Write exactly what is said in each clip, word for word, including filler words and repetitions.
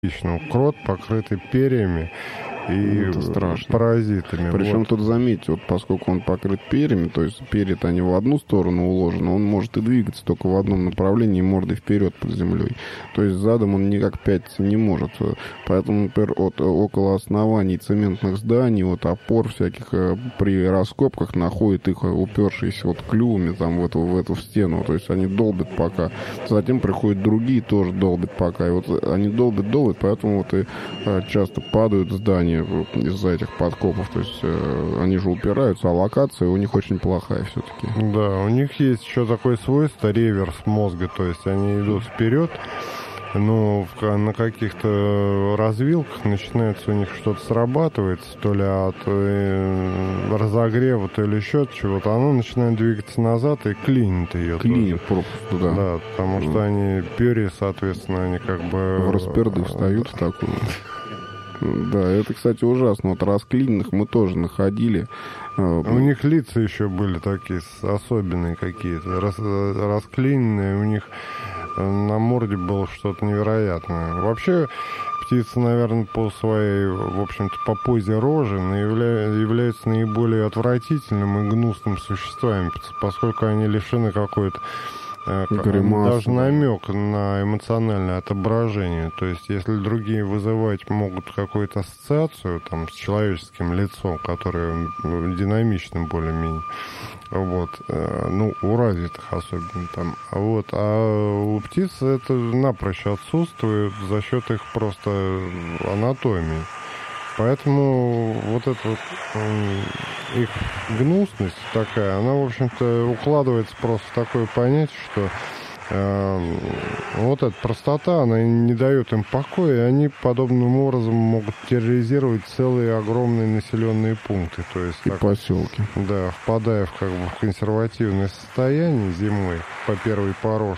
Крот, покрытый перьями и паразитами. Причем вот. тут заметьте, вот поскольку он покрыт перьями, то есть перья-то они в одну сторону уложены, он может и двигаться только в одном направлении, мордой вперед под землей. То есть задом он никак пятиться не может. Поэтому, например, от, около оснований цементных зданий, вот опор всяких при раскопках находят их упершиеся вот клювами там в эту, в эту стену. То есть они долбят пока. Затем приходят другие, тоже долбят пока. И вот они долбят, долбят, поэтому вот и часто падают здания из-за этих подкопов. То есть э, они же упираются, а локация у них очень плохая все-таки. Да, у них есть еще такое свойство реверс мозга. То есть они идут вперед, но в, на каких-то развилках начинается у них что-то срабатывается, то ли от э, разогрева, то ли еще от чего-то. Оно начинает двигаться назад и клинит ее. Клинит просто, да. Да, потому mm. что они перья, соответственно, они как бы... В расперды встают в такую... Да, это, кстати, ужасно. Вот расклиненных мы тоже находили. У них лица еще были такие особенные какие-то. Рас, расклиненные, у них на морде было что-то невероятное. Вообще, птица, наверное, по своей, в общем-то, по позе рожи явля, является наиболее отвратительным и гнусным существами, поскольку они лишены какой-то Гримасы. даже намек на эмоциональное отображение. То есть, если другие вызывать могут какую-то ассоциацию там, с человеческим лицом, которое динамичным более-менее, вот, ну, у развитых особенно там, вот, а у птиц это напрочь отсутствует за счет их просто анатомии. Поэтому вот эта вот их гнусность такая, она, в общем-то, укладывается просто в такое понятие, что э, вот эта простота, она не дает им покоя, и они подобным образом могут терроризировать целые огромные населенные пункты. То есть, и так, поселки. Да, впадая в, как бы, в консервативное состояние зимой по первый порош,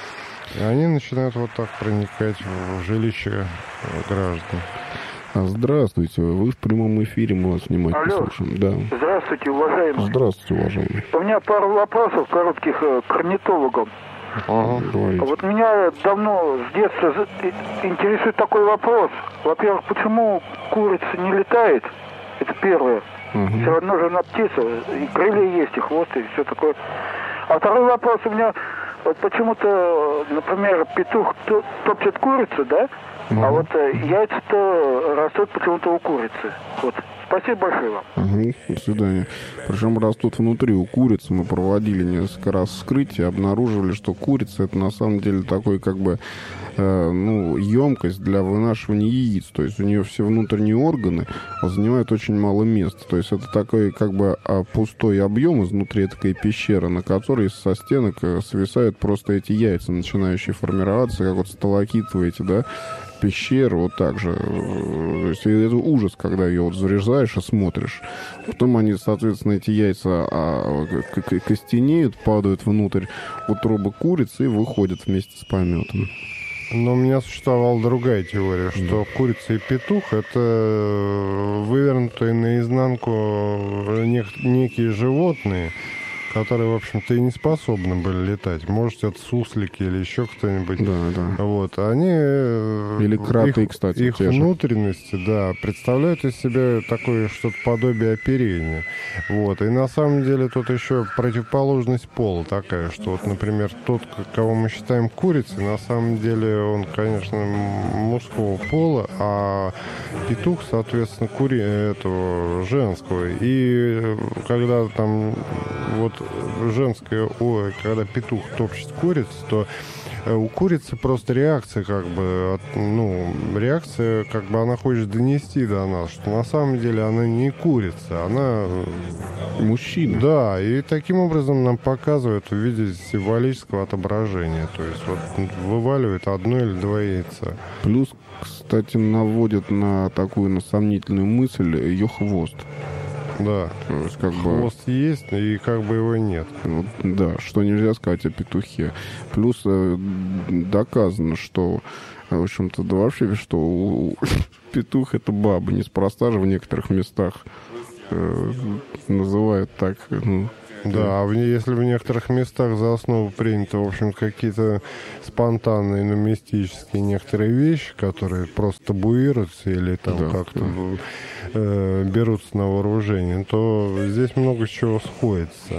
они начинают вот так проникать в жилище граждан. А здравствуйте, вы в прямом эфире, мы вас внимательно Алло. слушаем. Да. Здравствуйте, уважаемый. Здравствуйте, уважаемый. У меня пару вопросов коротких к орнитологам. Ага, говорите. Вот меня давно, с детства интересует такой вопрос. Во-первых, почему курица не летает? Это первое. Угу. Все равно же она птица, и крылья есть, и хвост, и все такое. А второй вопрос у меня, вот почему-то, например, петух топчет курицу, да? Угу. А вот э, яйца-то растут почему-то у курицы. Вот. Спасибо большое вам. Угу, до свидания. Причем растут внутри у курицы. Мы проводили несколько раз вскрытие, обнаруживали, что курица это на самом деле такой как бы э, ну, емкость для вынашивания яиц. То есть у нее все внутренние органы занимают очень мало места. То есть это такой как бы пустой объем изнутри, такая пещера, на которой со стенок свисают просто эти яйца, начинающие формироваться, как вот сталактитовые эти, да, пещеры, вот так же. То есть это ужас, когда ее вот заряжаешь и смотришь. Потом они, соответственно, эти яйца а, костенеют, падают внутрь утробы курицы и выходят вместе с пометом. Но у меня существовала другая теория, что да. Курица и петух — это вывернутые наизнанку нек- некие животные, которые, в общем-то, и не способны были летать. Может, это суслики или еще кто-нибудь. Да, да. Вот. Они... Или кроты, их, кстати, их те внутренности, же. Да, представляют из себя такое что-то подобие оперения. Вот. И на самом деле тут еще противоположность пола такая, что вот, например, тот, кого мы считаем курицей, на самом деле он, конечно, мужского пола, а петух, соответственно, кури... этого женского. И когда там вот женское, ой, когда петух топчет курицу, то у курицы просто реакция, как бы, ну, реакция, как бы она хочет донести до нас, что на самом деле она не курица, она мужчина. Да, и таким образом нам показывают в виде символического отображения, то есть вот вываливает одно или два яйца. Плюс, кстати, наводит на такую, на сомнительную мысль ее хвост. Да, то есть, как бы, хвост есть, и как бы его нет. Вот, да, что нельзя сказать о петухе. Плюс э, доказано, что, в общем-то, да вообще, что у, у, петух это баба. Неспроста же в некоторых местах э, называют так, ну, Да, а в, если в некоторых местах за основу принято, в общем, какие-то спонтанные, но мистические некоторые вещи, которые просто табуируются или там да, как-то да. э, берутся на вооружение, то здесь много чего сходится.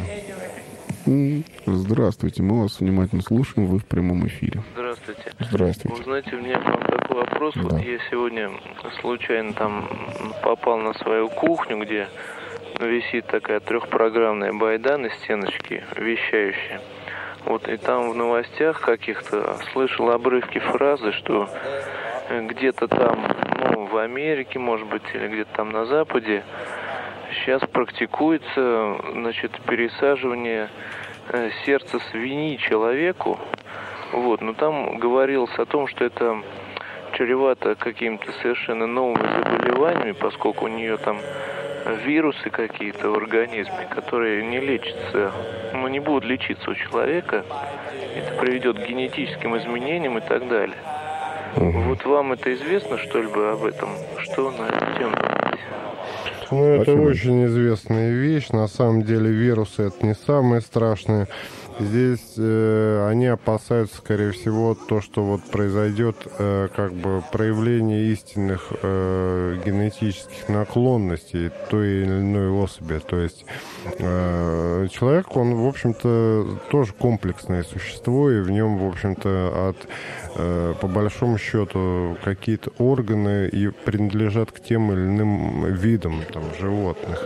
Здравствуйте, мы вас внимательно слушаем, вы в прямом эфире. Здравствуйте. Здравствуйте. Вы знаете, у меня к вам такой вопрос. Да. Вот я сегодня случайно там попал на свою кухню, где висит такая трехпрограммная байда на стеночке, вещающая. Вот, и там в новостях каких-то слышал обрывки фразы, что где-то там, ну, в Америке, может быть, или где-то там на Западе сейчас практикуется, значит, пересаживание э, сердца свиньи человеку. Вот, но там говорилось о том, что это чревато какими-то совершенно новыми заболеваниями, поскольку у нее там вирусы какие-то в организме, которые не лечатся, ну, не будут лечиться у человека. Это приведет к генетическим изменениям и так далее. Uh-huh. Вот вам это известно что-либо об этом? Что на эту тему думаете? Ну, это Спасибо. Очень известная вещь. На самом деле вирусы — это не самое страшное. Здесь э, они опасаются, скорее всего, то, что вот произойдет э, как бы проявление истинных э, генетических наклонностей той или иной особи. То есть э, человек, он, в общем-то, тоже комплексное существо, и в нем, в общем-то, от э, по большому счету какие-то органы и принадлежат к тем или иным видам там, животных.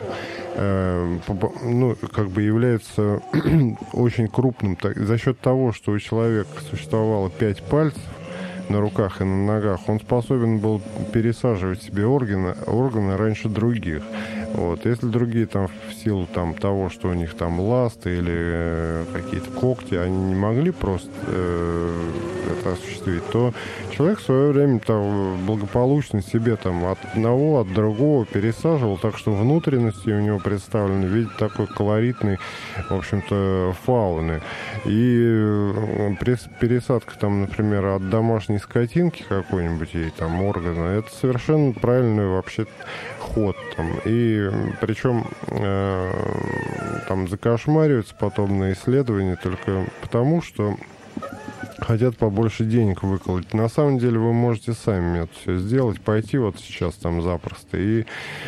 Ну, как бы является очень крупным за счет того, что у человека существовало пять пальцев на руках и на ногах, он способен был пересаживать себе органы, органы раньше других. Вот. Если другие там в силу там, того, что у них там ласты или э, какие-то когти, они не могли просто э, это осуществить, то человек в свое время там благополучно себе там от одного, от другого пересаживал, так что внутренности у него представлены в виде такой колоритной, в общем-то, фауны. И пересадка там, например, от домашней скотинки какой-нибудь ей там органа, это совершенно правильный вообще ход там. И причем э, там закошмариваются подобные исследования только потому, что хотят побольше денег выколоть. На самом деле вы можете сами это все сделать, пойти вот сейчас там запросто и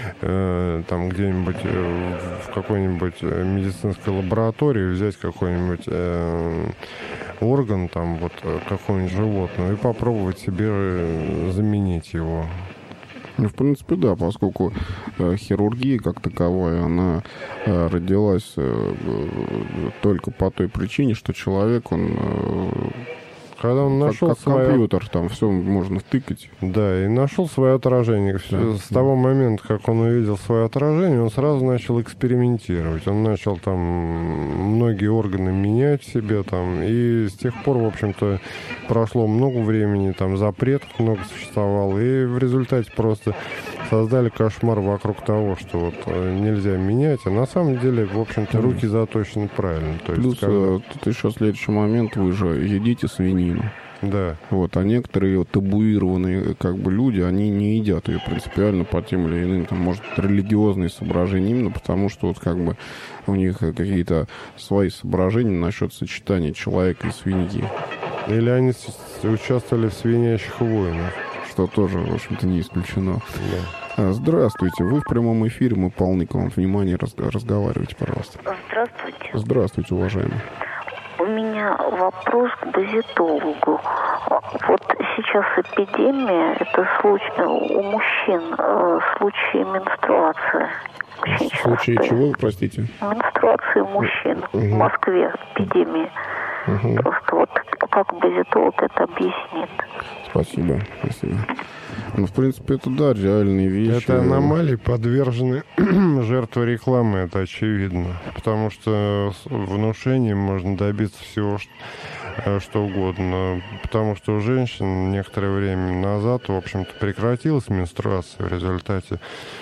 э, там где-нибудь э, в какой-нибудь медицинской лаборатории взять какой-нибудь э, орган, там вот какого-нибудь животного и попробовать себе заменить его. Ну, в принципе, да, поскольку э, хирургия как таковая, она э, родилась э, только по той причине, что человек, он... Э, Когда он нашел как, как свое... компьютер, там все можно втыкать. Да, и нашел свое отражение. Да. С того момента, как он увидел свое отражение, он сразу начал экспериментировать. Он начал там многие органы менять себе там. И с тех пор, в общем-то, прошло много времени, там запретов много существовало. И в результате просто создали кошмар вокруг того, что вот нельзя менять. А на самом деле, в общем-то, руки заточены правильно. То есть, плюс когда... тут еще следующий момент, вы же едите свинину. Да. Вот, а некоторые вот, табуированные как бы люди, они не едят ее принципиально по тем или иным, там, может, религиозные соображения, именно потому что вот как бы у них какие-то свои соображения насчет сочетания человека и свиньи. Или они участвовали в свинячьих войнах. Что тоже, в общем-то, не исключено. Да. Здравствуйте, вы в прямом эфире, мы полны к вам внимания, разговаривайте, пожалуйста. Здравствуйте. Здравствуйте, уважаемый. У меня вопрос к дозитологу. Вот сейчас эпидемия, это случай у мужчин, случаи менструации. Очень в случае часто. Чего, простите? Менструации мужчин. Угу. В Москве эпидемия. Угу. Просто вот как базитолог это объяснит. Спасибо, спасибо. Ну, в принципе, это, да, реальные вещи. Это аномалии подвержены жертвы рекламы, это очевидно. Потому что с внушением можно добиться всего, что угодно, потому что у женщин некоторое время назад, в общем-то, прекратилась менструация в результате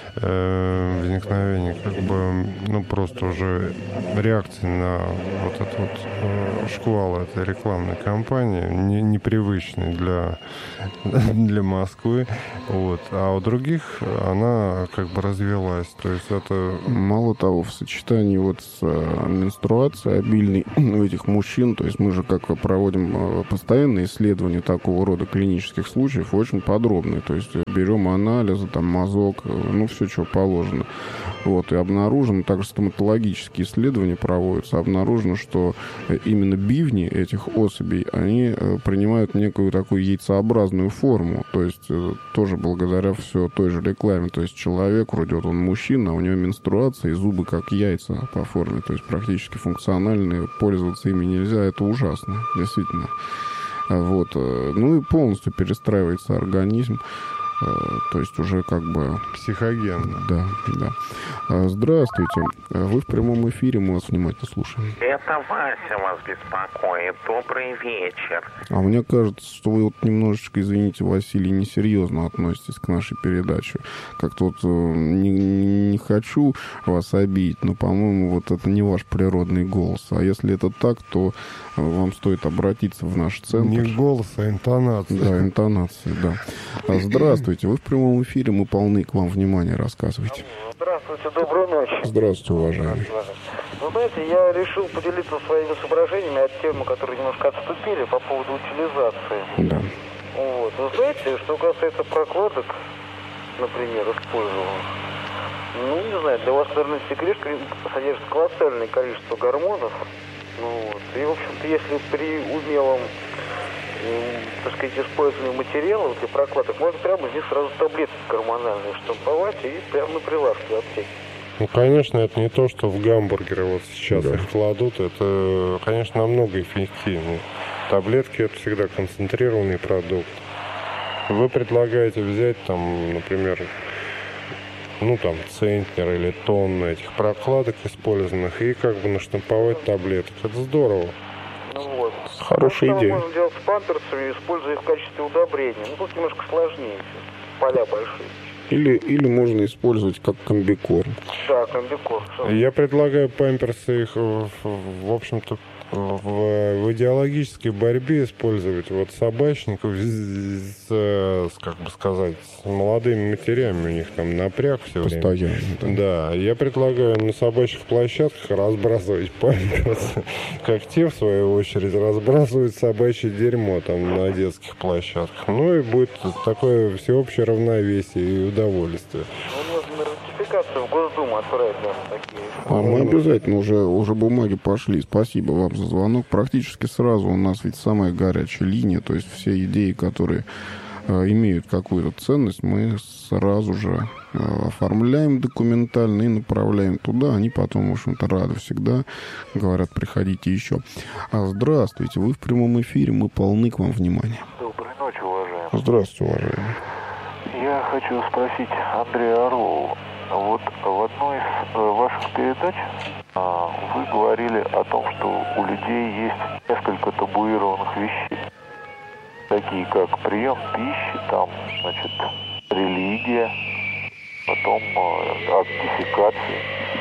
э, возникновения, как бы, ну, просто уже реакции на вот этот вот э, шквал этой рекламной кампании, не, непривычной для, для Москвы, вот, а у других она как бы развелась, то есть это... Мало того, в сочетании вот с э, менструацией обильной у этих мужчин, то есть мы же как проводим постоянные исследования такого рода клинических случаев, очень подробные. То есть берем анализы, там, мазок, ну, все, что положено. Вот, и обнаружено, также стоматологические исследования проводятся, обнаружено, что именно бивни этих особей, они принимают некую такую яйцеобразную форму. То есть тоже благодаря все той же рекламе. То есть человек, вроде вот он мужчина, а у него менструация, и зубы как яйца по форме. То есть практически функциональные, пользоваться ими нельзя. Это ужасно, действительно. Вот. Ну и полностью перестраивается организм. То есть уже как бы... Психогенно. Да, да. Здравствуйте. Вы в прямом эфире, мы вас внимательно слушаем. Это Вася вас беспокоит. Добрый вечер. А мне кажется, что вы вот немножечко, извините, Василий, несерьезно относитесь к нашей передаче. Как-то вот не, не хочу вас обидеть, но, по-моему, вот это не ваш природный голос. А если это так, то вам стоит обратиться в наш центр. Не голос, а интонация. Да, интонация, да. Здравствуйте, вы в прямом эфире, мы полны к вам внимания, рассказывайте. Здравствуйте, добрую ночь. Здравствуйте, уважаемый. Вы знаете, я решил поделиться своими соображениями от темы, которые немножко отступили по поводу утилизации. Да. Вот. Вы знаете, что касается прокладок, например, использованных, ну, не знаю, для вас, наверное, секрет содержит колоссальное количество гормонов. Ну, вот. И, в общем-то, если при умелом, так сказать, использовании материалов для прокладок, можно прямо из них сразу таблетки гормональные штамповать и прямо на прилавке в аптеке. Ну, конечно, это не то, что в гамбургеры вот сейчас да. их кладут. Это, конечно, намного эффективнее. Таблетки – это всегда концентрированный продукт. Вы предлагаете взять, там, например, ну, там, центнер или тонну этих прокладок использованных и как бы наштамповать таблеток. Это здорово. Ну, вот. Хорошая то, идея. Можно делать с памперсами, используя их в качестве удобрения. Ну, тут немножко сложнее. Поля большие. Или, или можно использовать как комбикорм. Да, комбикорм. Я предлагаю памперсы их, в, в общем-то, в, в идеологической борьбе использовать вот собачников с, с, как бы сказать, с молодыми матерями. У них там напряг все Постоянно, время. Да. да, я предлагаю на собачьих площадках разбрасывать памперсы, как те, в свою очередь, разбрасывают собачье дерьмо там на детских площадках. Ну и будет такое всеобщее равновесие и удовольствие. В Госдуму отправить, да, такие. А мы обязательно уже, уже бумаги пошли. Спасибо вам за звонок. Практически сразу у нас ведь самая горячая линия, то есть все идеи, которые э, имеют какую-то ценность, мы сразу же э, оформляем документально и направляем туда. Они потом, в общем-то, рады всегда. Говорят, приходите еще. А, здравствуйте, вы в прямом эфире, мы полны к вам внимания. Доброй ночи, уважаемый. Здравствуйте, уважаемый. Я хочу спросить Андрея Орлова. Вот в одной из э, ваших передач э, вы говорили о том, что у людей есть несколько табуированных вещей, такие как прием пищи, там, значит, религия, потом э, акт дефекации.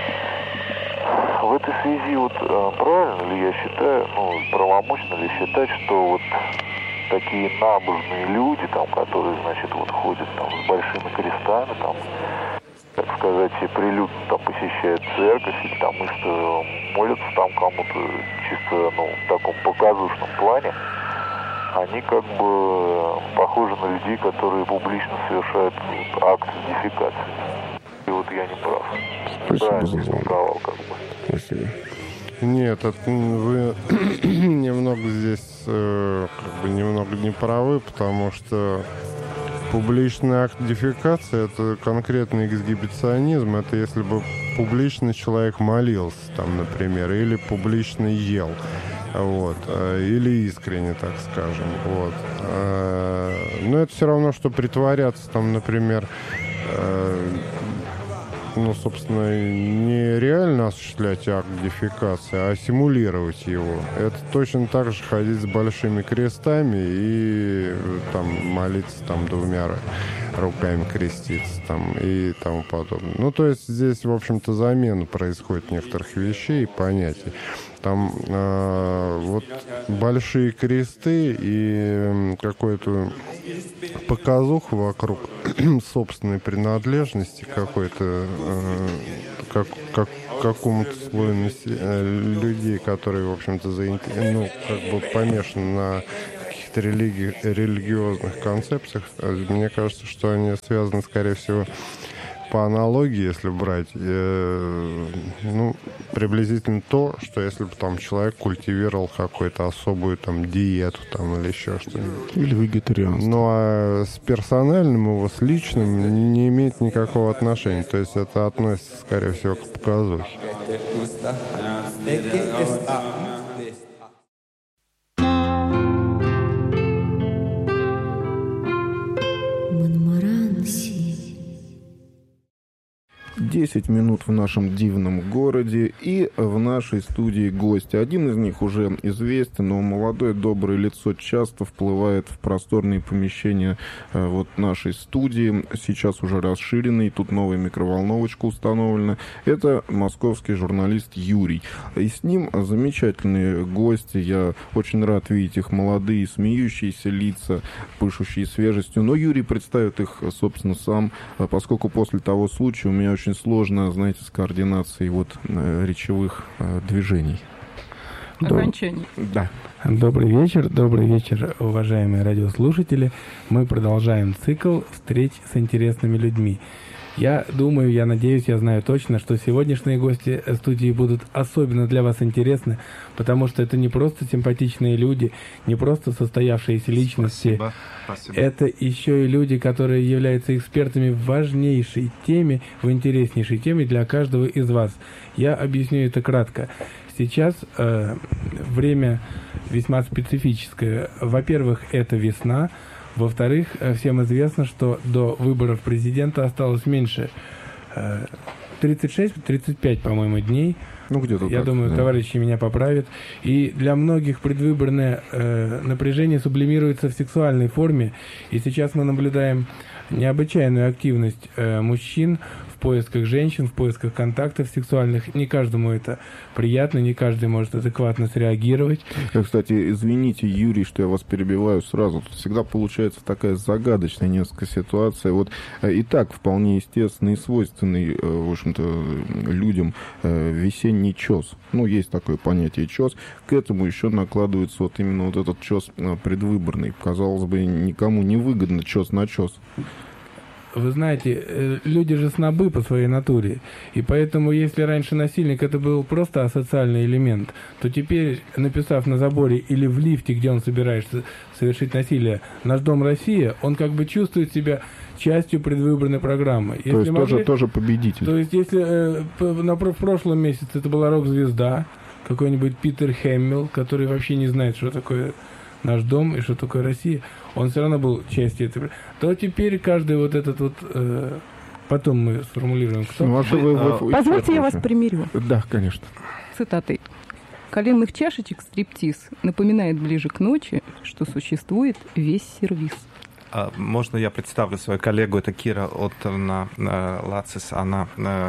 В этой связи вот э, правильно ли я считаю, ну, правомочно ли считать, что вот такие набожные люди, там, которые, значит, вот ходят там с большими крестами, там, так сказать, прилюдно там посещают церковь или там что молятся там кому-то чисто, ну, в таком показушном плане, они как бы похожи на людей, которые публично совершают акт дефекации. И вот я не прав. Спасибо за звонок. Как бы. Спасибо. Нет, это вы немного здесь э, как бы немного не правы, потому что публичный акт дефекации — это конкретный эксгибиционизм. Это если бы публично человек молился, там, например, или публично ел, вот, или искренне, так скажем, вот. Но это все равно, что притворяться, там, например, ну, собственно, не реально осуществлять акт дефекации, а симулировать его. Это точно так же ходить с большими крестами и там молиться там двумя руками, креститься там и тому подобное. Ну, то есть здесь, в общем-то, замена происходит некоторых вещей и понятий. Там э, вот большие кресты и какой-то показуху вокруг собственной принадлежности какой-то э, как, как, какому-то слою населения, людей, которые, в общем-то, заинтересованы, ну, как бы помешаны на каких-то религи... религиозных концепциях. Мне кажется, что они связаны, скорее всего, по аналогии, если брать, э, ну, приблизительно то, что если бы там человек культивировал какую-то особую там диету там или еще что-нибудь. Или вегетарианство. Ну, а с персональным его, с личным не имеет никакого отношения. То есть это относится, скорее всего, к показухе. десять минут в нашем дивном городе и в нашей студии гости. Один из них уже известен, но молодое доброе лицо часто вплывает в просторные помещения э, вот нашей студии. Сейчас уже расширенный, тут новая микроволновочка установлена. Это московский журналист Юрий. И с ним замечательные гости. Я очень рад видеть их молодые, смеющиеся лица, пышущие свежестью. Но Юрий представит их, собственно, сам, поскольку после того случая у меня очень сложно, знаете, с координацией вот э, речевых э, движений. Окончание. Да. Добрый вечер, добрый вечер, уважаемые радиослушатели. Мы продолжаем цикл встреч с интересными людьми. Я думаю, я надеюсь, я знаю точно, что сегодняшние гости студии будут особенно для вас интересны, потому что это не просто симпатичные люди, не просто состоявшиеся личности. Спасибо. Спасибо. Это еще и люди, которые являются экспертами в важнейшей теме, в интереснейшей теме для каждого из вас. Я объясню это кратко. Сейчас э, время весьма специфическое. Во-первых, это весна. Во-вторых, всем известно, что до выборов президента осталось меньше тридцать шесть тридцать пять, по-моему, дней. Ну, где-то Я так, думаю, да. Товарищи меня поправят. И для многих предвыборное э, напряжение сублимируется в сексуальной форме. И сейчас мы наблюдаем необычайную активность э, мужчин в поисках женщин, в поисках контактов сексуальных. Не каждому это приятно, не каждый может адекватно среагировать. Кстати, извините, Юрий, что я вас перебиваю сразу. Тут всегда получается такая загадочная несколько ситуация. Вот и так вполне естественный и свойственный, в общем-то, людям весенний чес. Ну, есть такое понятие чес. К этому еще накладывается вот именно вот этот чес предвыборный. Казалось бы, никому не выгодно чес на чес. Вы знаете, люди же снобы по своей натуре, и поэтому, если раньше насильник это был просто асоциальный элемент, то теперь, написав на заборе или в лифте, где он собирается совершить насилие, «Наш дом Россия», он как бы чувствует себя частью предвыборной программы. Если то есть могли, тоже, тоже победитель. То есть если э, на, в прошлом месяце это была рок-звезда, какой-нибудь Питер Хэмилл, который вообще не знает, что такое «Наш дом» и что такое Россия, он все равно был частью этой, то теперь каждый вот этот вот, э, потом мы сформулируем, кто. Ну, а вы, вы, вы, Позвольте, я вас примирю. Да, конечно. Цитатой. «Коленных чашечек стриптиз напоминает ближе к ночи, что существует весь сервис». А можно я представлю свою коллегу? Это Кира Отовна Лацис. Она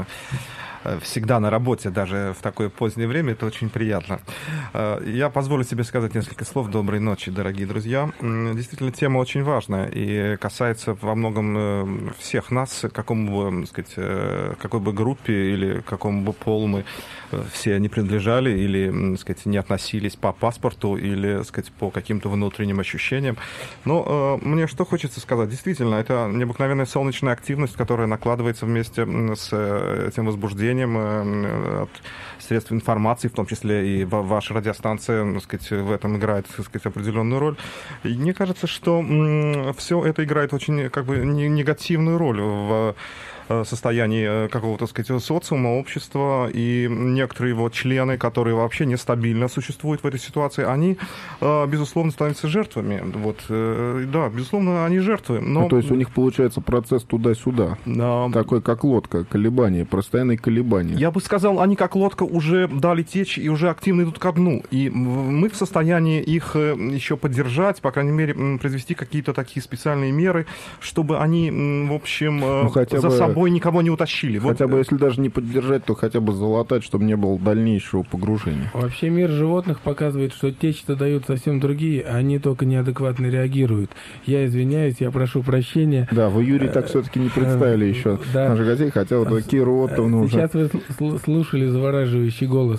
всегда на работе, даже в такое позднее время. Это очень приятно. Я позволю себе сказать несколько слов. Доброй ночи, дорогие друзья. Действительно, тема очень важная и касается во многом всех нас, какому бы, сказать, какой бы группе или какому бы полу мы все не принадлежали или, сказать, не относились по паспорту или, сказать, по каким-то внутренним ощущениям. Но мне что хочется сказать? Действительно, это необыкновенная солнечная активность, которая накладывается вместе с этим возбуждением от средств информации, в том числе и ваша радиостанция, так сказать, в этом играет, так сказать, определенную роль. И мне кажется, что все это играет очень как бы негативную роль в состоянии какого-то, так сказать, социума, общества, и некоторые его члены, которые вообще нестабильно существуют в этой ситуации, они, безусловно, становятся жертвами. Вот, да, безусловно, они жертвы. Но... Ну, то есть у них получается процесс туда-сюда, да. Такой, как лодка, колебания, постоянные колебания. Я бы сказал, они как лодка уже дали течь и уже активно идут ко дну. И мы в состоянии их еще поддержать, по крайней мере, произвести какие-то такие специальные меры, чтобы они, в общем, ну, за бы, собой никого не утащили. Хотя вот. бы, если даже не поддержать, то хотя бы залатать, чтобы не было дальнейшего погружения. Вообще мир животных показывает, что течь-то дают совсем другие, а они только неадекватно реагируют. Я извиняюсь, я прошу прощения. Да, вы, Юрий, так все-таки не представили еще да. наших гостей, хотя вот Киру Оттовну уже... Сейчас вы слушали завораживающий голос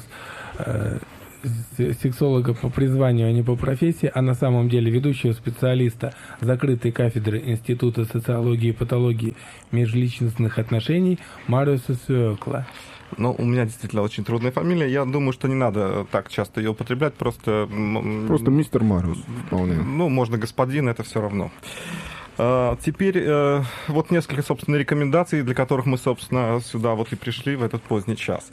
сексолога по призванию, а не по профессии, а на самом деле ведущего специалиста закрытой кафедры Института социологии и патологии межличностных отношений Мариуса Сюэкла. Ну, у меня действительно очень трудная фамилия. Я думаю, что не надо так часто ее употреблять. Просто... Просто мистер Мариус. Вполне. Ну, можно господин, это все равно. Теперь вот несколько, собственно, рекомендаций, для которых мы, собственно, сюда вот и пришли в этот поздний час.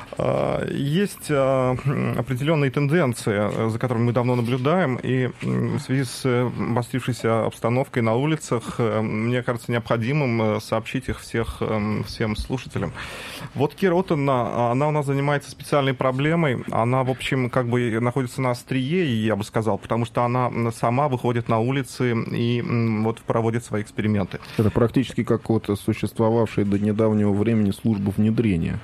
Есть определенные тенденции, за которыми мы давно наблюдаем, и в связи с обострившейся обстановкой на улицах, мне кажется необходимым сообщить их всех, всем слушателям. Вот Кира Оттовна, она у нас занимается специальной проблемой, она, в общем, как бы находится на острие, я бы сказал, потому что она сама выходит на улицы и вот проводит свои эксперименты. Это практически как вот существовавшая до недавнего времени служба внедрения.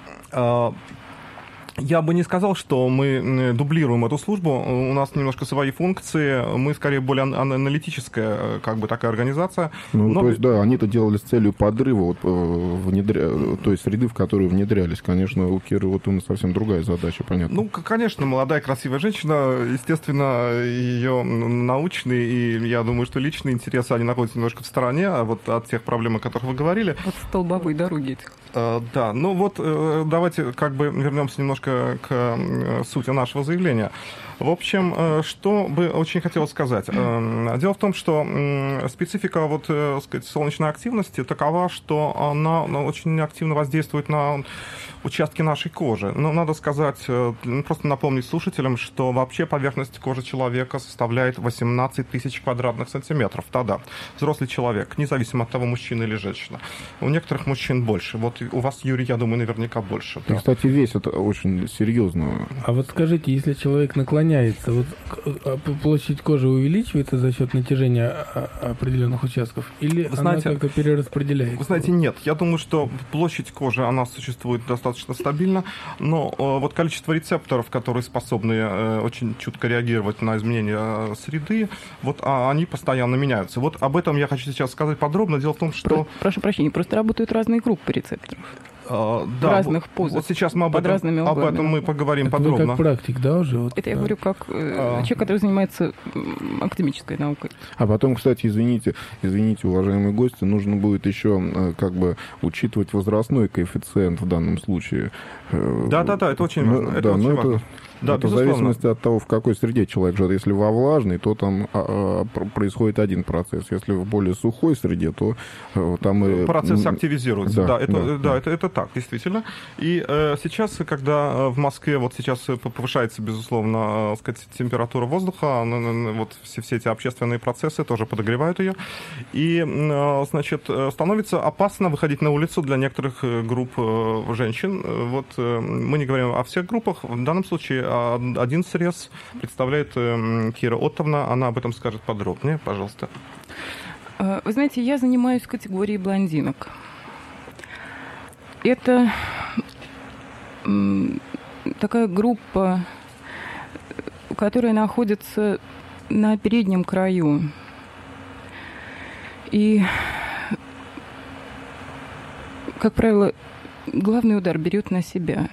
Я бы не сказал, что мы дублируем эту службу. У нас немножко свои функции. Мы, скорее, более аналитическая, как бы, такая организация. Ну, Но... то есть, да, они-то делали с целью подрыва, вот, внедря... то есть, среды, в которые внедрялись. Конечно, у Киры вот у нас совсем другая задача, понятно. Ну, конечно, молодая, красивая женщина. Естественно, ее научные и, я думаю, что личные интересы, они находятся немножко в стороне а вот от тех проблем, о которых вы говорили. От столбовой дороги этих. Uh, да, ну вот uh, давайте как бы вернемся немножко к uh, сути нашего заявления. В общем, uh, что бы очень хотелось сказать. Uh, дело в том, что uh, специфика вот, uh, сказать, солнечной активности такова, что она uh, очень активно воздействует на участки нашей кожи. Но надо сказать, uh, просто напомнить слушателям, что вообще поверхность кожи человека составляет восемнадцать тысяч квадратных сантиметров. Тогда взрослый человек, независимо от того, мужчина или женщина. У некоторых мужчин больше. Вот у вас, Юрий, я думаю, наверняка больше. И, да. Кстати, весит очень серьезно. А вот скажите, если человек наклоняется, вот площадь кожи увеличивается за счет натяжения определенных участков, или вы знаете, она как-то перераспределяется? Вы знаете, нет. Я думаю, что площадь кожи, она существует достаточно стабильно, но вот количество рецепторов, которые способны очень чутко реагировать на изменения среды, вот они постоянно меняются. Вот об этом я хочу сейчас сказать подробно. Дело в том, что... Прошу прощения, просто работают разные группы рецепторов. Uh, в да, разных позах. Вот сейчас мы об этом, об этом мы поговорим это подробно. Вы как практик, да, уже? Вот, это да. я говорю как uh. человек, который занимается академической наукой. А потом, кстати, извините, извините, уважаемые гости, нужно будет еще как бы учитывать возрастной коэффициент в данном случае. Да-да-да, это очень важно. Ну, это да, очень но важно. Это... Да, это в зависимости от того, в какой среде человек живет. Если во влажной, то там а, а, происходит один процесс. Если в более сухой среде, то а, там... Процесс активизируется. Да, да, это, да, да, да. Это, это так, действительно. И э, сейчас, когда в Москве вот сейчас повышается, безусловно, сказать, температура воздуха, вот все, все эти общественные процессы тоже подогревают ее. И, э, значит, становится опасно выходить на улицу для некоторых групп э, женщин. Вот э, мы не говорим о всех группах. В данном случае один срез представляет Кира Оттовна. Она об этом скажет подробнее, пожалуйста. Вы знаете, я занимаюсь категорией блондинок. Это такая группа, которая находится на переднем краю. И, как правило, главный удар берет на себя.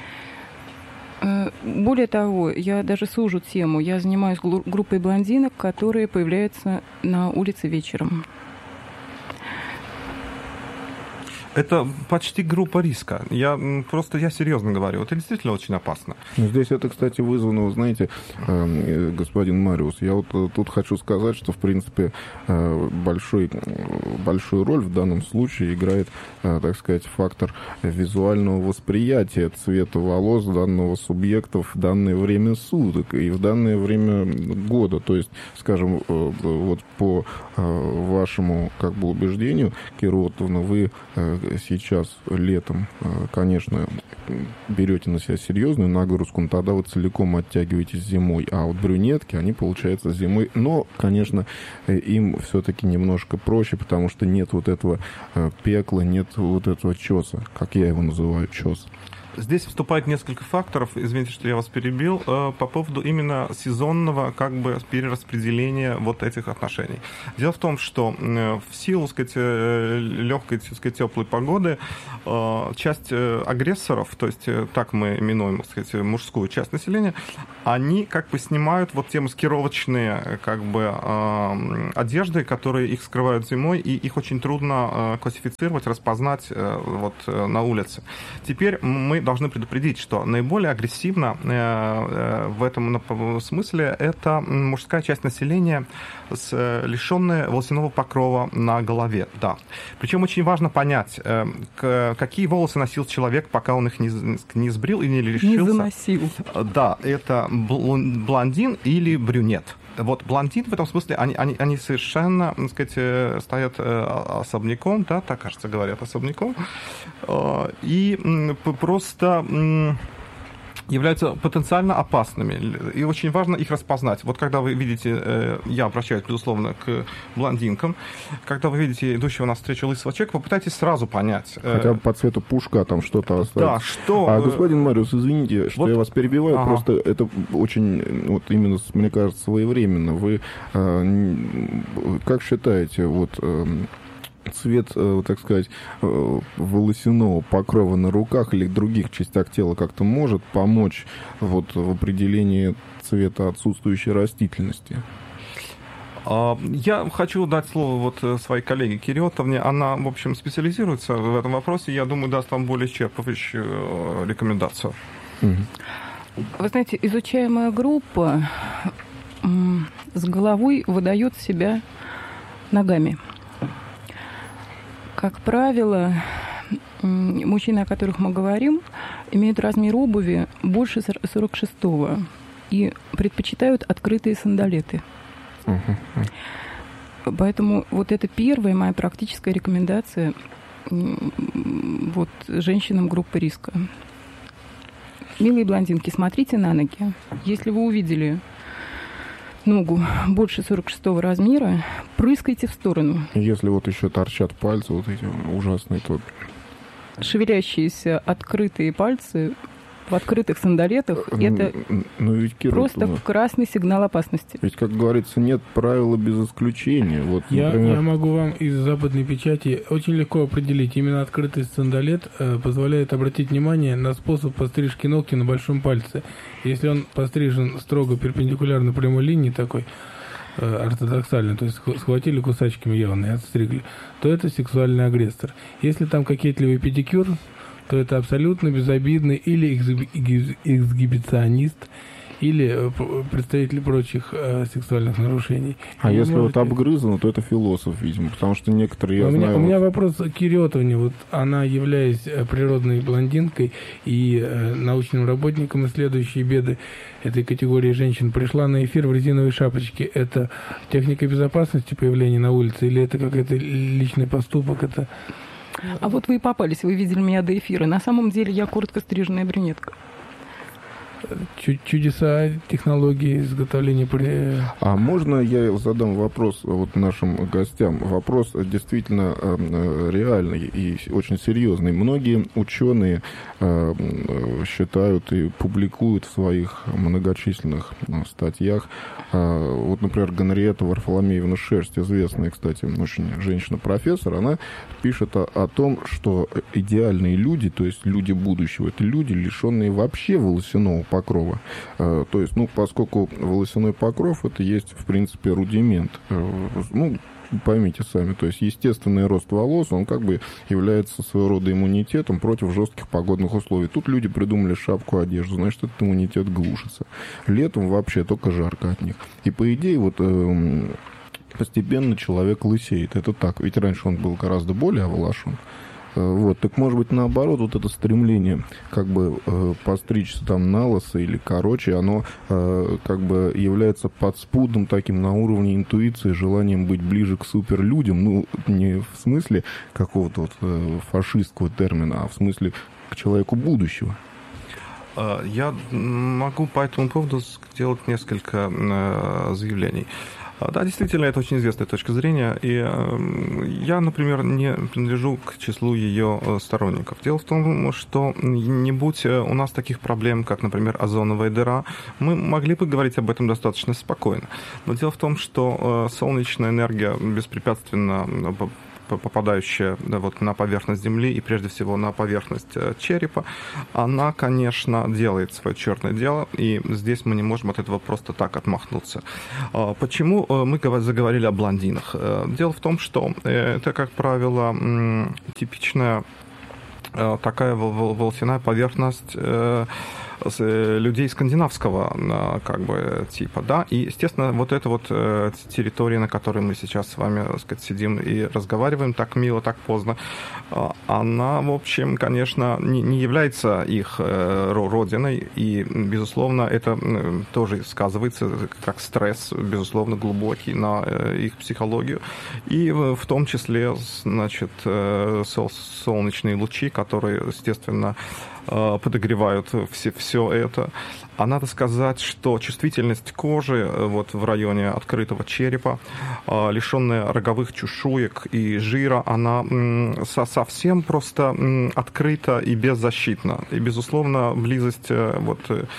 Более того, я даже сужу тему. Я занимаюсь группой блондинок, которые появляются на улице вечером. Это почти группа риска. Я просто, я серьезно говорю, это действительно очень опасно. Здесь это, кстати, вызвано, вы знаете, господин Мариус, я вот тут хочу сказать, что, в принципе, большой, большую роль в данном случае играет, так сказать, фактор визуального восприятия цвета волос данного субъекта в данное время суток и в данное время года. То есть, скажем, вот по вашему как бы убеждению, Кира Оттовна, вы сейчас летом, конечно, берете на себя серьезную нагрузку, но тогда вы целиком оттягиваетесь зимой, а вот брюнетки, они, получается, зимой, но, конечно, им все-таки немножко проще, потому что нет вот этого пекла, нет вот этого чеса, как я его называю, чес. Здесь вступает несколько факторов, извините, что я вас перебил, по поводу именно сезонного как бы перераспределения вот этих отношений. Дело в том, что в силу, так сказать, легкой, так сказать, теплой погоды часть агрессоров, то есть так мы именуем, так сказать, мужскую часть населения, они как бы снимают вот те маскировочные как бы одежды, которые их скрывают зимой, и их очень трудно классифицировать, распознать вот на улице. Теперь мы должны предупредить, что наиболее агрессивно в этом смысле это мужская часть населения, лишенная волосяного покрова на голове. Да. Причем очень важно понять, какие волосы носил человек, пока он их не, не сбрил и не решился. Не заносил. Да, это блондин или брюнет. Вот блондин в этом смысле, они, они, они совершенно, так сказать, стоят особняком, да, так, кажется, говорят, особняком, и просто являются потенциально опасными. И очень важно их распознать. Вот когда вы видите, я обращаюсь, безусловно, к блондинкам, когда вы видите идущего навстречу лысого человека, попытайтесь сразу понять. Хотя бы по цвету пушка там что-то осталось. Да, что... А, господин Мариус, извините, что вот... я вас перебиваю, ага. Просто это очень, вот именно, мне кажется, своевременно. Вы как считаете, вот... цвет, так сказать, волосяного покрова на руках или других частях тела как-то может помочь вот в определении цвета отсутствующей растительности? Я хочу дать слово вот своей коллеге Кире Оттовне. Она, в общем, специализируется в этом вопросе. Я думаю, даст вам более исчерпывающую рекомендацию. Вы знаете, изучаемая группа с головой выдает себя ногами. Как правило, мужчины, о которых мы говорим, имеют размер обуви больше сорок шестого и предпочитают открытые сандалеты. Uh-huh. Поэтому вот это первая моя практическая рекомендация вот, женщинам группы риска. Милые блондинки, смотрите на ноги. Если вы увидели ногу больше сорок шестого размера, прыскайте в сторону. Если вот еще торчат пальцы, вот эти ужасные, то... Шевелящиеся открытые пальцы в открытых сандалетах, это ну, ведь, Кира, просто ну, красный сигнал опасности. Ведь, как говорится, нет правила без исключения. Вот, я, например... я могу вам из западной печати очень легко определить. Именно открытый сандалет э, позволяет обратить внимание на способ пострижки ногтя на большом пальце. Если он пострижен строго перпендикулярно прямой линии такой, э, ортодоксально, то есть схватили кусачками явно и отстригли, то это сексуальный агрессор. Если там кокетливый педикюр, то это абсолютно безобидный или эксгибиционист, или представитель прочих э, сексуальных нарушений. А и если можете... вот обгрызано, то это философ, видимо, потому что некоторые, я у знаю... Меня, вот... У меня вопрос к Кире Оттовне. Вот она, являясь природной блондинкой и э, научным работником, исследующей беды этой категории женщин, пришла на эфир в резиновой шапочке. Это техника безопасности появления на улице, или это какой-то личный поступок? Это... А вот вы и попались, вы видели меня до эфира. На самом деле я коротко стриженная брюнетка. Чудеса технологии изготовления. А можно я задам вопрос вот нашим гостям? Вопрос действительно реальный и очень серьезный. Многие ученые считают и публикуют в своих многочисленных статьях, вот, например, Генриетта Варфоломеевна Шерсть, известная, кстати, очень женщина-профессор, она пишет о, о том, что идеальные люди, то есть люди будущего, это люди, лишенные вообще волосяного покрова. То есть, ну, поскольку волосяной покров, это есть, в принципе, рудимент. Ну, поймите сами, то есть естественный рост волос, он как бы является своего рода иммунитетом против жестких погодных условий. Тут люди придумали шапку, одежду, значит, этот иммунитет глушится. Летом вообще только жарко от них. И по идее вот э, постепенно человек лысеет. Это так, ведь раньше он был гораздо более оволошен. Вот, так может быть наоборот, вот это стремление как бы э, постричься там на лысо или короче, оно э, как бы является подспудным таким на уровне интуиции, желанием быть ближе к суперлюдям, ну, не в смысле какого-то вот, э, фашистского термина, а в смысле к человеку будущего. Я могу по этому поводу сделать несколько э, заявлений. Да, действительно, это очень известная точка зрения, и я, например, не принадлежу к числу ее сторонников. Дело в том, что не будь у нас таких проблем, как, например, озоновая дыра, мы могли бы говорить об этом достаточно спокойно. Но дело в том, что солнечная энергия беспрепятственно попадающая, да, вот, на поверхность Земли и прежде всего на поверхность черепа, она, конечно, делает свое черное дело, и здесь мы не можем от этого просто так отмахнуться. Почему мы заговорили о блондинах? Дело в том, что это, как правило, типичная такая волосяная поверхность людей скандинавского как бы типа, да, и, естественно, вот эта вот территория, на которой мы сейчас с вами, так сказать, сидим и разговариваем так мило, так поздно, она, в общем, конечно, не, не является их родиной, и, безусловно, это тоже сказывается как стресс, безусловно, глубокий на их психологию, и в том числе, значит, солнечные лучи, которые, естественно, подогревают все, все это. А надо сказать, что чувствительность кожи вот в районе открытого черепа, лишенная роговых чешуек и жира, она совсем просто открыта и беззащитна. И, безусловно, близость вот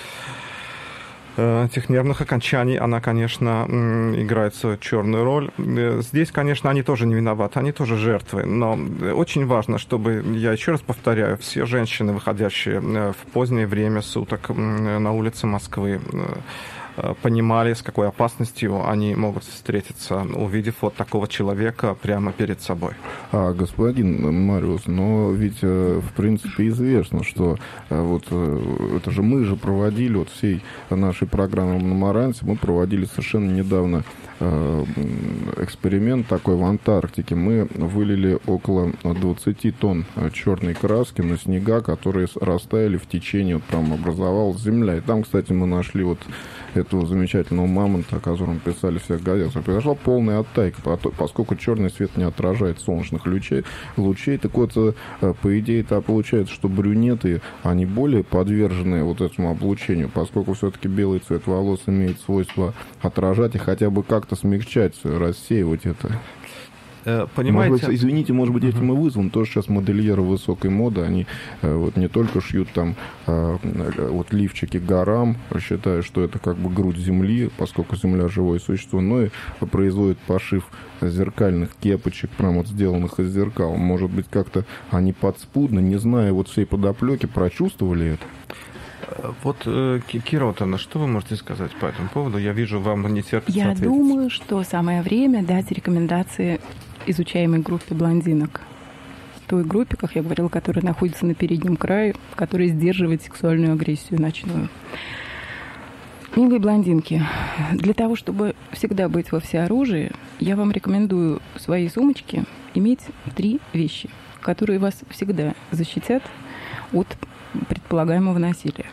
этих нервных окончаний, она, конечно, играет свою черную роль. Здесь, конечно, они тоже не виноваты, они тоже жертвы, но очень важно, чтобы, я еще раз повторяю, все женщины, выходящие в позднее время суток на улице Москвы, понимали, с какой опасностью они могут встретиться, увидев вот такого человека прямо перед собой. А, господин Мариус, но ведь, в принципе, известно, что вот это же мы же проводили, вот всей нашей программы на Марансе, мы проводили совершенно недавно эксперимент такой в Антарктике. Мы вылили около двадцать тонн черной краски на снега, которые растаяли в течение, вот там образовалась земля. И там, кстати, мы нашли вот этого замечательного мамонта, о котором писали всех газетах. Произошла полная оттайка, поскольку черный свет не отражает солнечных лучей. лучей. Так вот, по идее, это получается, что брюнеты, они более подвержены вот этому облучению, поскольку все-таки белый цвет волос имеет свойство отражать и хотя бы как-то смягчать, рассеивать это. Понимаете? Может быть, извините, может быть, этим и вызван. Тоже сейчас модельеры высокой моды, они вот не только шьют там вот лифчики горам, считая, что это как бы грудь земли, поскольку земля живое существо, но и производят пошив зеркальных кепочек, прям вот сделанных из зеркал. Может быть, как-то они подспудно, не зная вот всей подоплеки, прочувствовали это? Вот, Кира Отовна, что вы можете сказать по этому поводу? Я вижу, вам не терпится Я ответить. думаю, что самое время дать рекомендации изучаемой группе блондинок. Той группе, как я говорила, которая находится на переднем крае, которая сдерживает сексуальную агрессию ночную. Милые блондинки, для того, чтобы всегда быть во всеоружии, я вам рекомендую в своей сумочке иметь три вещи, которые вас всегда защитят от предполагаемого насилия.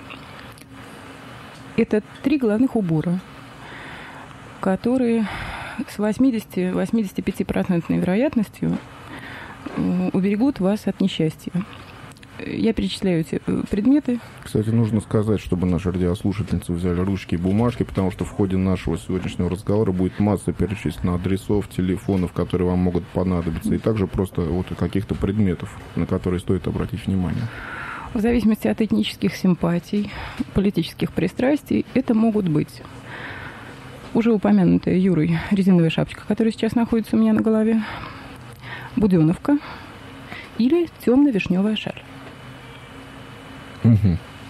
Это три главных убора, которые с восемьдесят-восемьдесят пять процентов вероятностью уберегут вас от несчастья. Я перечисляю эти предметы. Кстати, нужно сказать, чтобы наши радиослушательницы взяли ручки и бумажки, потому что в ходе нашего сегодняшнего разговора будет масса перечислена адресов, телефонов, которые вам могут понадобиться, и также просто вот каких-то предметов, на которые стоит обратить внимание. В зависимости от этнических симпатий, политических пристрастий, это могут быть уже упомянутая Юрой резиновая шапочка, которая сейчас находится у меня на голове, буденовка или темно-вишневая шаль. Угу.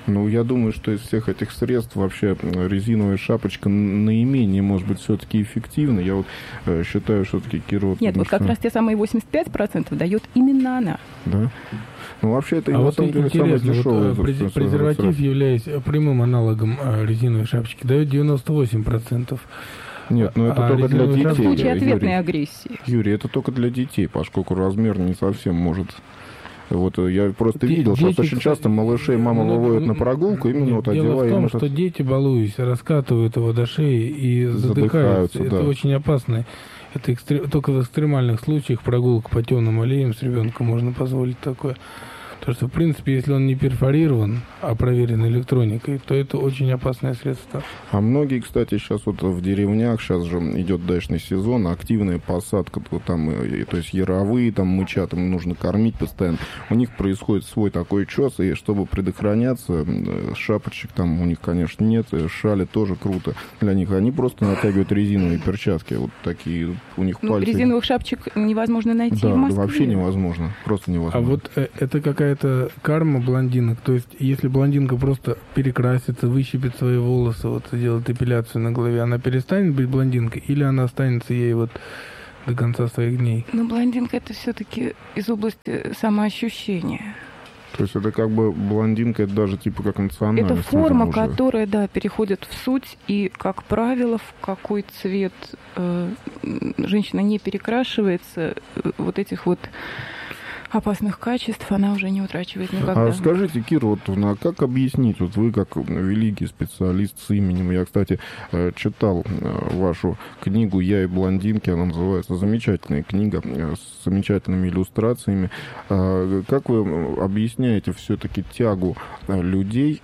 Ну, я думаю, что из всех этих средств вообще резиновая шапочка наименее, может быть, все-таки эффективна. Я вот э, считаю, что все-таки Кира... Нет, вот что... как раз те самые восемьдесят пять процентов дает именно она. Да? Ну, вообще, это, а на вот самом деле, самое дешевое. Вот, презер- презерватив, являясь прямым аналогом резиновой шапочки, дает девяносто восемь процентов. Нет, но это а только для детей. В случае ответной Юрий, агрессии. Юрий, это только для детей, поскольку размер не совсем может... Вот я просто Де- видел, дети, что очень часто малышей мама ну, выводит на прогулку, именно нет, вот дело одевая в том, им что этот... дети, балуясь, раскатывают его до шеи и задыхаются. задыхаются. Это да. очень опасно. Это экстр... Только в экстремальных случаях прогулка по темным аллеям с ребенком можно позволить такое. Потому что, в принципе, если он не перфорирован, а проверен электроникой, то это очень опасное средство. А многие, кстати, сейчас вот в деревнях, сейчас же идет дачный сезон, активная посадка, то, там, то есть яровые, там мычат, им нужно кормить постоянно. У них происходит свой такой чес, и чтобы предохраняться, шапочек там у них, конечно, нет, шали тоже круто для них. Они просто натягивают резиновые перчатки, вот такие, у них ну, пальцы... резиновых шапочек невозможно найти да, в Москве. вообще невозможно, просто невозможно. А вот э, это какая это карма блондинок. То есть, если блондинка просто перекрасится, выщипит свои волосы, вот сделает эпиляцию на голове, она перестанет быть блондинкой или она останется ей вот до конца своих дней? Ну, блондинка это все-таки из области самоощущения. То есть это как бы блондинка, это даже типа как национальность. Это форма, уже. которая, да, переходит в суть, и, как правило, в какой цвет э, женщина не перекрашивается, э, вот этих вот опасных качеств она уже не утрачивает никогда. А скажите, Кира, вот а как объяснить, вот вы как великий специалист с именем, я, кстати, читал вашу книгу «Я и блондинки», она называется, замечательная книга с замечательными иллюстрациями. Как вы объясняете все-таки тягу людей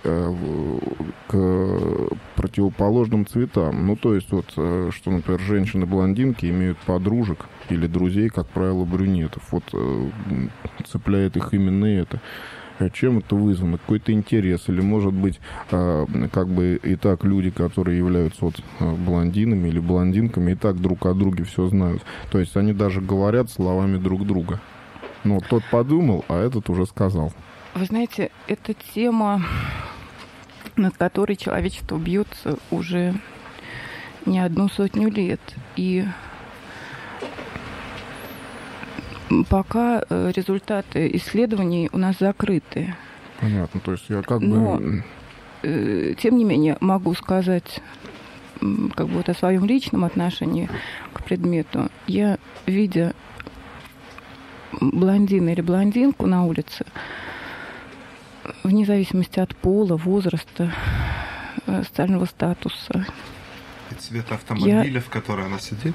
к противоположным цветам? Ну, то есть, вот, что, например, женщины-блондинки имеют подружек или друзей, как правило, брюнетов. Вот цепляет их именно это. Чем это вызвано? Какой-то интерес? Или, может быть, как бы и так люди, которые являются вот блондинами или блондинками, и так друг о друге все знают. То есть они даже говорят словами друг друга. Ну, тот подумал, а этот уже сказал. Вы знаете, это тема, над которой человечество бьется уже не одну сотню лет. И пока результаты исследований у нас закрыты. Понятно, то есть я как Но, бы... э, тем не менее, могу сказать как бы вот о своем личном отношении к предмету. Я, видя блондина или блондинку на улице, вне зависимости от пола, возраста, социального статуса... И цвета автомобиля, я... в которой она сидит...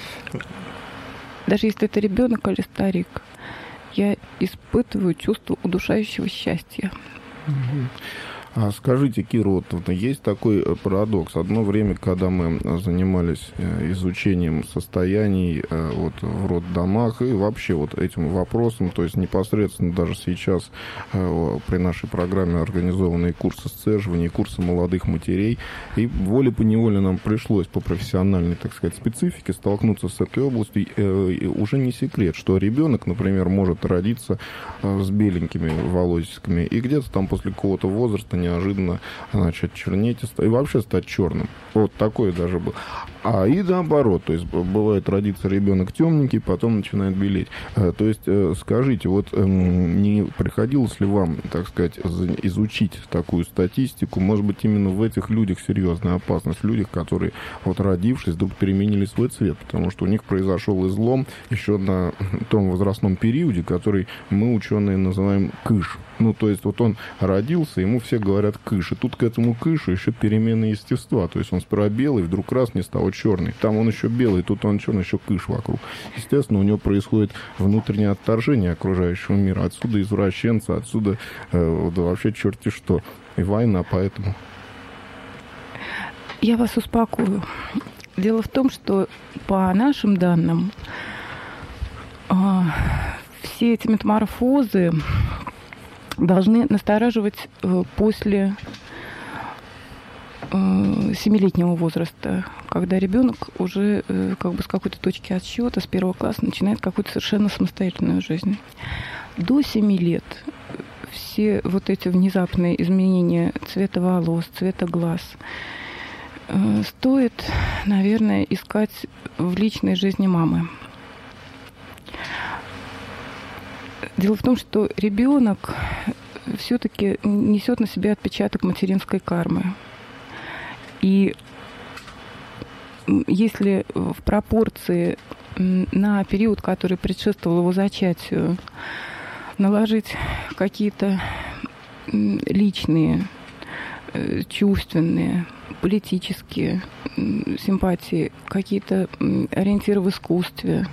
Даже если это ребенок или старик, я испытываю чувство удушающего счастья. А скажите, Кира, вот есть такой парадокс. Одно время, когда мы занимались изучением состояний вот, в роддомах и вообще вот этим вопросом, то есть непосредственно даже сейчас при нашей программе организованные курсы сцеживания, курсы молодых матерей, и волей-поневоле нам пришлось по профессиональной, так сказать, специфике столкнуться с этой областью. Уже не секрет, что ребенок, например, может родиться с беленькими волосиками, и где-то там после какого-то возраста неожиданно начать чернеть и вообще стать черным. Вот такое даже было. А и наоборот, то есть бывает родится ребенок темненький, потом начинает белеть. То есть скажите, вот не приходилось ли вам, так сказать, изучить такую статистику? Может быть, именно в этих людях серьезная опасность, в людях, которые вот родившись, вдруг переменили свой цвет, потому что у них произошел излом еще на том возрастном периоде, который мы, ученые, называем кыш. Ну, то есть вот он родился, ему все говорят кыш, и тут к этому кышу еще перемены естества, то есть он сперва белый, вдруг раз не стал черный, там он еще белый, тут он черный, еще кыш вокруг. Естественно, у него происходит внутреннее отторжение окружающего мира, отсюда извращенцы, отсюда э, да вообще черти что, и война поэтому. Я вас успокою. Дело в том, что по нашим данным э, все эти метаморфозы должны настораживать э, после э, семилетнего возраста, когда ребенок уже э, как бы с какой-то точки отсчета, с первого класса начинает какую-то совершенно самостоятельную жизнь. До семи лет все вот эти внезапные изменения цвета волос, цвета глаз стоит, наверное, искать в личной жизни мамы. Дело в том, что ребенок все-таки несет на себе отпечаток материнской кармы. И если в пропорции на период, который предшествовал его зачатию, наложить какие-то личные, чувственные, политические симпатии, какие-то ориентиры в искусстве,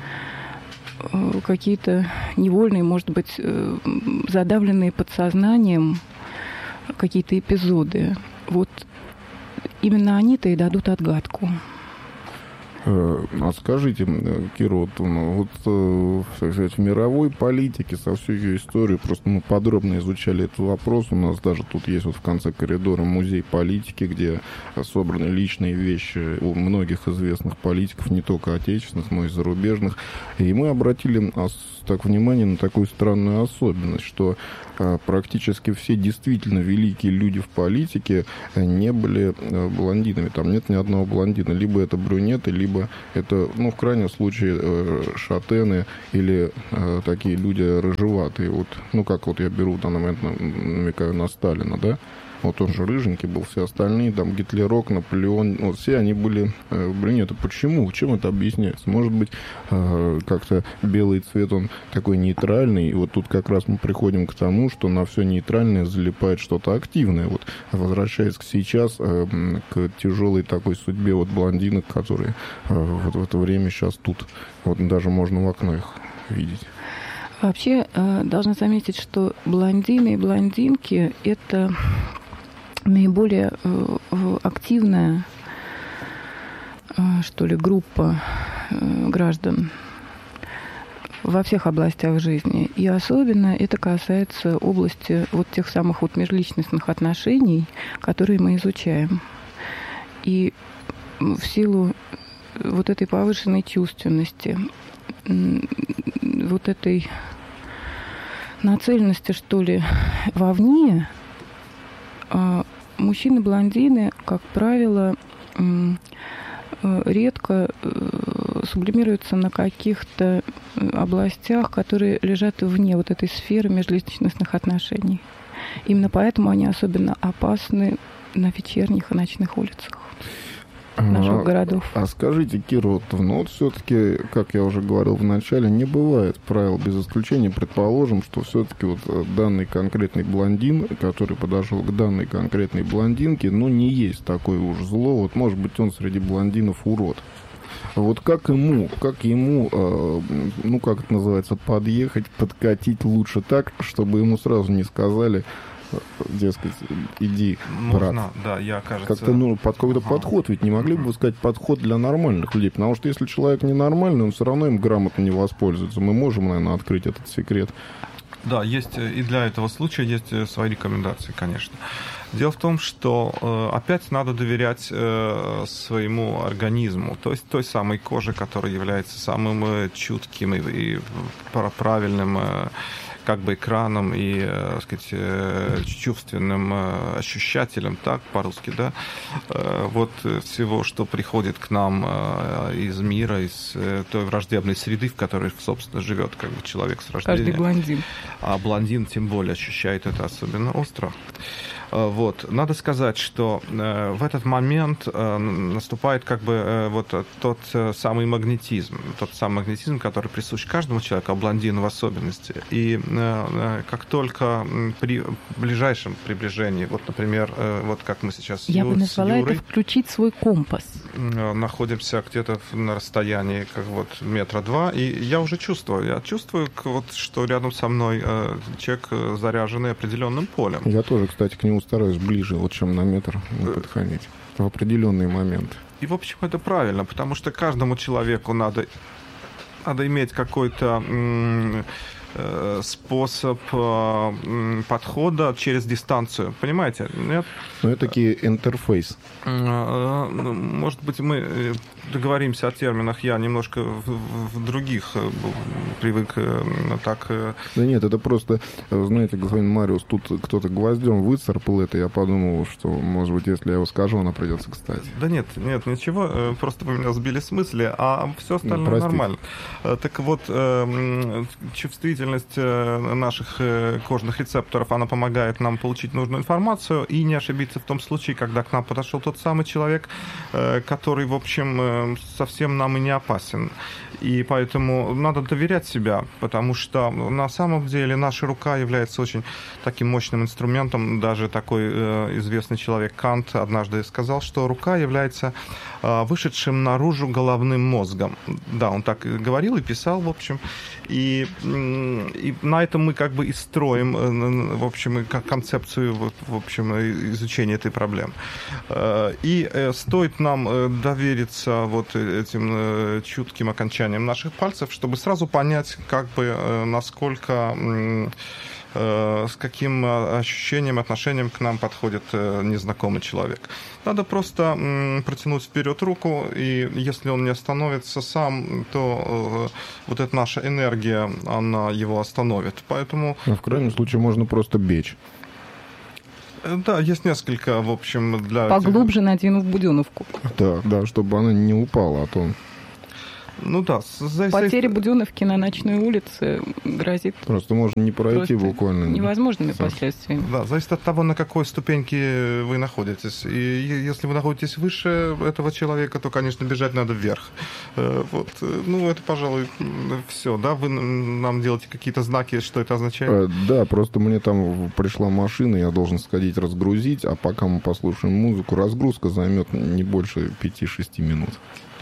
какие-то невольные, может быть, задавленные подсознанием какие-то эпизоды, вот именно они-то и дадут отгадку. А скажите, Кира, вот, вот так сказать, в мировой политике со всей ее историей, просто мы подробно изучали этот вопрос, у нас даже тут есть вот в конце коридора музей политики, где собраны личные вещи у многих известных политиков, не только отечественных, но и зарубежных, и мы обратили так внимание на такую странную особенность, что практически все действительно великие люди в политике не были блондинами. Там нет ни одного блондина. Либо это брюнеты, либо это, ну, в крайнем случае, шатены или такие люди рыжеватые. Вот, ну, как вот я беру в данный момент, намекаю на Сталина, да? Вот он же рыженький был, все остальные, там, Гитлерок, Наполеон, вот все они были э, брюнеты. Почему? Чем это объясняется? Может быть, э, как-то белый цвет, он такой нейтральный, и вот тут как раз мы приходим к тому, что на все нейтральное залипает что-то активное. Вот, возвращаясь к сейчас, э, к тяжелой такой судьбе вот блондинок, которые э, вот в это время сейчас тут, вот даже можно в окно их видеть. Вообще, э, должна заметить, что блондины и блондинки – это наиболее э, активная, э, что ли, группа э, граждан во всех областях жизни. И особенно это касается области вот тех самых вот межличностных отношений, которые мы изучаем. И в силу вот этой повышенной чувственности, вот этой нацеленности, что ли, вовне, мужчины-блондины, как правило, редко сублимируются на каких-то областях, которые лежат вне вот этой сферы межличностных отношений. Именно поэтому они особенно опасны на вечерних и ночных улицах наших а, городов. А скажите, Кира, вот, ну вот все-таки, как я уже говорил в начале, не бывает правил без исключения. Предположим, что все-таки вот данный конкретный блондин, который подошел к данной конкретной блондинке, ну не есть такое уж зло. Вот может быть он среди блондинов урод. Вот как ему, как ему, э, ну как это называется, подъехать, подкатить лучше так, чтобы ему сразу не сказали, дескать, иди, брат. Можно, да, я, кажется... Как-то, ну, под какой-то ага. подход, ведь не могли бы вы сказать подход для нормальных людей, потому что если человек ненормальный, он все равно им грамотно не воспользуется. Мы можем, наверное, открыть этот секрет. Да, есть и для этого случая есть свои рекомендации, конечно. Дело в том, что опять надо доверять своему организму, то есть той самой коже, которая является самым чутким и правильным как бы экраном и, так сказать, чувственным ощущателем, так, по-русски, да, вот всего, что приходит к нам из мира, из той враждебной среды, в которой, собственно, живет как бы человек с рождения. Каждый блондин. А блондин тем более ощущает это особенно остро. Вот. Надо сказать, что э, в этот момент э, наступает как бы э, вот тот э, самый магнетизм, тот самый магнетизм, который присущ каждому человеку, а блондину в особенности. И э, как только при ближайшем приближении, вот, например, э, вот как мы сейчас Я ю, бы назвала Юрой, это включить свой компас. Э, находимся где-то на расстоянии как вот метра два, и я уже чувствую, я чувствую, вот, что рядом со мной э, человек заряженный определенным полем. Я тоже, кстати, к нему стараюсь ближе, вот чем на метр не подходить в определенные моменты. И, в общем, это правильно, потому что каждому человеку надо, надо иметь какой-то, способ подхода через дистанцию. Понимаете? Нет? Ну, это такие интерфейс. Может быть, мы договоримся о терминах. Я немножко в, в других привык так... Да нет, это просто, знаете, господин Мариус, тут кто-то гвоздем выцарпал это. Я подумал, что, может быть, если я его скажу, она придется кстати. Да нет, нет, ничего. Просто вы меня сбили с мысли, а все остальное ну, нормально. Так вот, чувствительность наших кожных рецепторов, она помогает нам получить нужную информацию и не ошибиться в том случае, когда к нам подошел тот самый человек, который, в общем, совсем нам и не опасен. И поэтому надо доверять себя, потому что на самом деле наша рука является очень таким мощным инструментом. Даже такой э, известный человек Кант однажды сказал, что рука является э, вышедшим наружу головным мозгом. Да, он так говорил и писал, в общем. И, и на этом мы как бы и строим, э, в общем, как концепцию в общем, изучения этой проблемы. Э, и э, стоит нам э, довериться вот этим э, чутким окончаниям наших пальцев, чтобы сразу понять, как бы, насколько, с каким ощущением, отношением к нам подходит незнакомый человек. Надо просто протянуть вперед руку, и если он не остановится сам, то вот эта наша энергия, она его остановит. Поэтому... А в крайнем случае можно просто бечь. Да, есть несколько, в общем, для... Поглубже надвинув буденовку. Да, да, чтобы она не упала, а то... Ну да. За... Потеря буденовки на ночной улице грозит... Просто можно не пройти буквально. Невозможными Саш. Последствиями. Да, зависит от того, на какой ступеньке вы находитесь. И если вы находитесь выше этого человека, то, конечно, бежать надо вверх. Вот. Ну, это, пожалуй, все. Да, вы нам делаете какие-то знаки, что это означает? Да, просто мне там пришла машина, я должен сходить разгрузить, а пока мы послушаем музыку, разгрузка займет не больше пяти-шести минут.